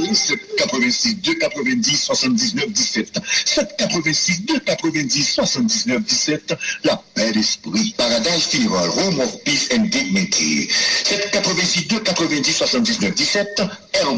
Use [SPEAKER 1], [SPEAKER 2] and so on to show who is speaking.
[SPEAKER 1] 786 290 79 17. 786 290 79 17. La paix d'esprit. Paradise Funeral, Home of Peace and Dignity. 786 290 79 17.